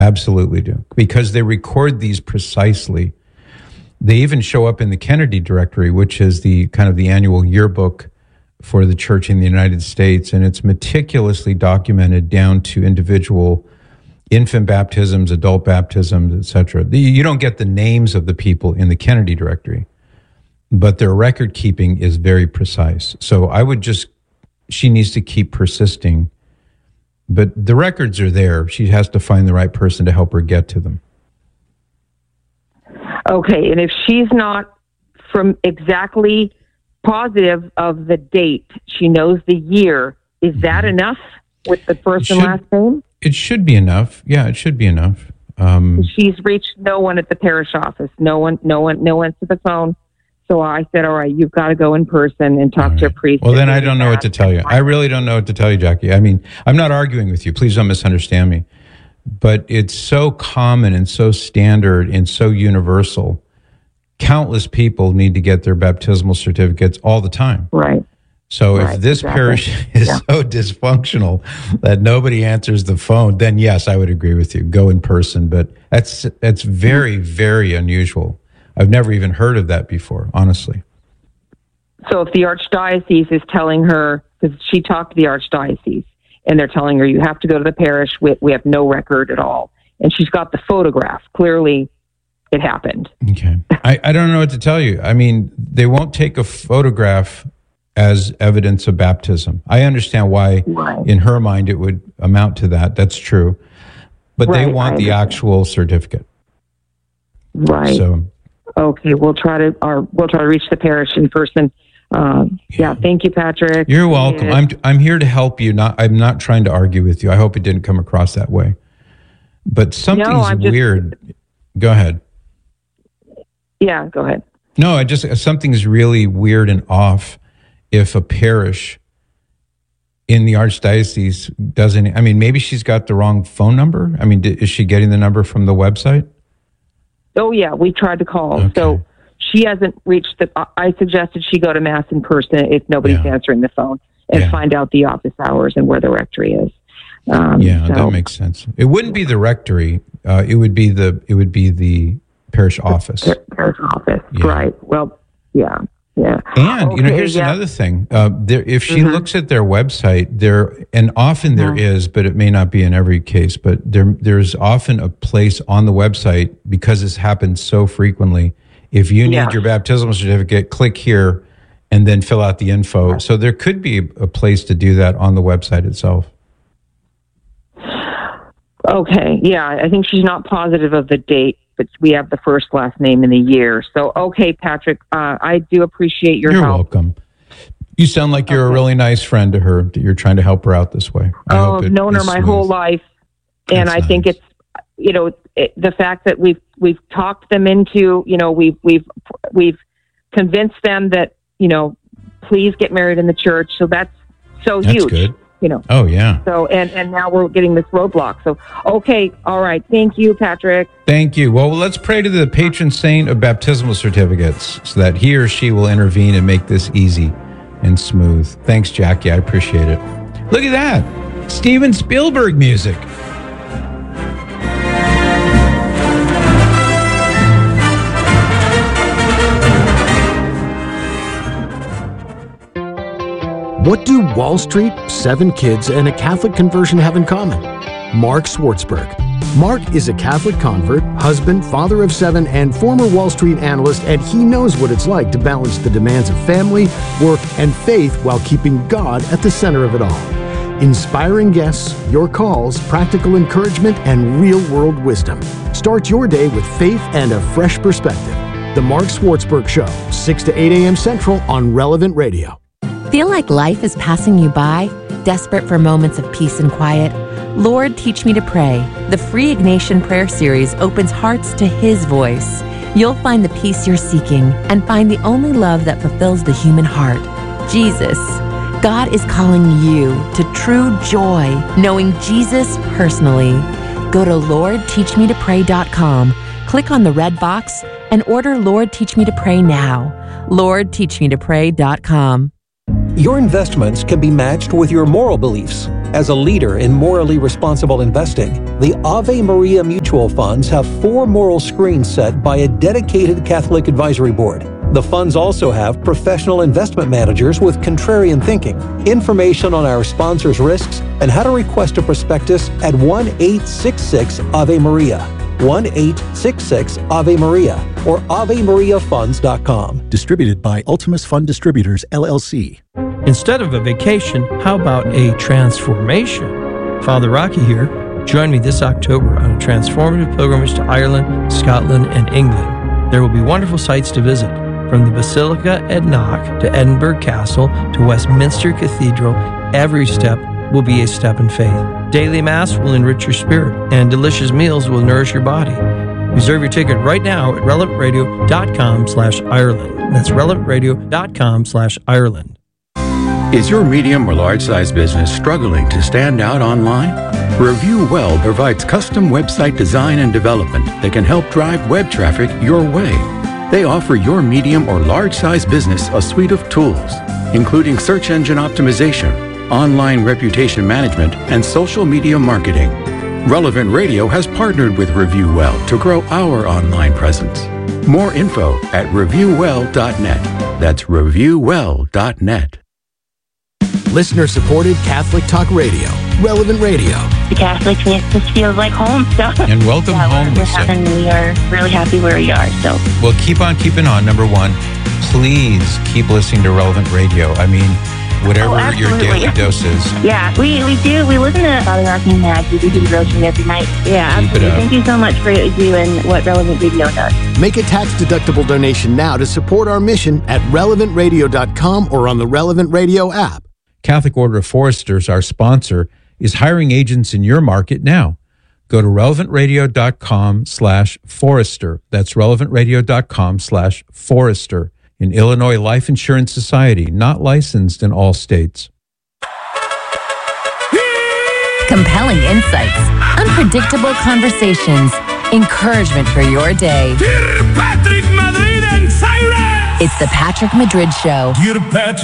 Absolutely do. Because they record these precisely. They even show up in the Kennedy Directory, which is the kind of the annual yearbook for the church in the United States. And it's meticulously documented down to individual infant baptisms, adult baptisms, etc. You don't get the names of the people in the Kennedy Directory, but their record keeping is very precise. So she needs to keep persisting. But the records are there. She has to find the right person to help her get to them. Okay, and if she's not from exactly positive of the date, she knows the year, is that enough with the first and last name? It should be enough. Yeah, it should be enough. She's reached no one at the parish office. No one to the phone. So I said, all right, you've got to go in person and talk to a priest. Well, then I don't know what to tell you. I really don't know what to tell you, Jackie. I mean, I'm not arguing with you. Please don't misunderstand me. But it's so common and so standard and so universal. Countless people need to get their baptismal certificates all the time. Right. So if this parish is so dysfunctional that nobody answers the phone, then yes, I would agree with you. Go in person. But that's very, very unusual. I've never even heard of that before, honestly. So if the archdiocese is telling her, because she talked to the archdiocese, and they're telling her, you have to go to the parish, we have no record at all. And she's got the photograph. Clearly, it happened. Okay. I don't know what to tell you. I mean, they won't take a photograph as evidence of baptism. I understand why, in her mind, it would amount to that. That's true. But they want the actual certificate. Right. So, okay, we'll try to reach the parish in person. Thank you, Patrick. You're welcome. I'm here to help you. I'm not trying to argue with you. I hope it didn't come across that way. But something's weird. Go ahead. Yeah, go ahead. No, something's really weird and off if a parish in the archdiocese doesn't. I mean, maybe she's got the wrong phone number. I mean, is she getting the number from the website? Oh, yeah, we tried to call. Okay. So she hasn't reached I suggested she go to Mass in person if nobody's answering the phone and find out the office hours and where the rectory is. That makes sense. It wouldn't be the rectory. It would be the parish office. Parish office, right. Well, yeah. And, here's another thing. If she looks at their website, and often there is, but it may not be in every case, but there's often a place on the website, because this happens so frequently. If you need your baptismal certificate, click here and then fill out the info. So there could be a place to do that on the website itself. Okay, yeah, I think she's not positive of the date, but we have the first, last name, and the year. So, okay, Patrick, I do appreciate your help. You're welcome. You sound like you're a really nice friend to her. That you're trying to help her out this way. I've known her my whole life, and I think it's the fact that we've talked them into we've convinced them that please get married in the church. So that's huge. Good. Oh, yeah. So, and now we're getting this roadblock. So, okay. All right. Thank you, Patrick. Thank you. Well, let's pray to the patron saint of baptismal certificates so that he or she will intervene and make this easy and smooth. Thanks, Jackie. I appreciate it. Look at that. Steven Spielberg music. What do Wall Street, 7 kids, and a Catholic conversion have in common? Mark Swartzberg. Mark is a Catholic convert, husband, father of 7, and former Wall Street analyst, and he knows what it's like to balance the demands of family, work, and faith while keeping God at the center of it all. Inspiring guests, your calls, practical encouragement, and real-world wisdom. Start your day with faith and a fresh perspective. The Mark Swartzberg Show, 6 to 8 a.m. Central on Relevant Radio. Feel like life is passing you by? Desperate for moments of peace and quiet? Lord, Teach Me to Pray. The free Ignatian prayer series opens hearts to His voice. You'll find the peace you're seeking and find the only love that fulfills the human heart, Jesus. God is calling you to true joy, knowing Jesus personally. Go to LordTeachMeToPray.com, click on the red box, and order Lord, Teach Me to Pray now. LordTeachMeToPray.com. Your investments can be matched with your moral beliefs. As a leader in morally responsible investing, the Ave Maria Mutual Funds have 4 moral screens set by a dedicated Catholic advisory board. The funds also have professional investment managers with contrarian thinking. Information on our sponsors' risks and how to request a prospectus at 1-866-AVE-MARIA, 1-866-AVE-MARIA, or AveMariaFunds.com. Distributed by Ultimus Fund Distributors, LLC. Instead of a vacation, how about a transformation? Father Rocky here. Join me this October on a transformative pilgrimage to Ireland, Scotland, and England. There will be wonderful sights to visit, from the Basilica at Knock to Edinburgh Castle to Westminster Cathedral. Every step will be a step in faith. Daily Mass will enrich your spirit, and delicious meals will nourish your body. Reserve your ticket right now at relevantradio.com/Ireland. That's relevantradio.com/Ireland. Is your medium or large size business struggling to stand out online? Review Well provides custom website design and development that can help drive web traffic your way. They offer your medium or large size business a suite of tools, including search engine optimization, online reputation management, and social media marketing. Relevant Radio has partnered with Review Well to grow our online presence. More info at reviewwell.net. That's reviewwell.net. Listener-supported Catholic Talk Radio, Relevant Radio. The Catholics, it just feels like home. So. And welcome home, Lisa. We are really happy where we are. So. Well, keep on keeping on. Number one, please keep listening to Relevant Radio. I mean, whatever your daily dose is. Yeah, we do. We listen to Father Rocky and Matt. We do the rotation every night. Yeah, absolutely. Thank you so much for what you do and what Relevant Radio does. Make a tax-deductible donation now to support our mission at relevantradio.com or on the Relevant Radio app. Catholic Order of Foresters, our sponsor, is hiring agents in your market now. Go to relevantradio.com/Forester. That's relevantradio.com/Forester. An Illinois Life Insurance Society, not licensed in all states. Compelling insights, unpredictable conversations, encouragement for your day. Dear Patrick Madrid and Cyrus! It's the Patrick Madrid Show. Dear Patrick.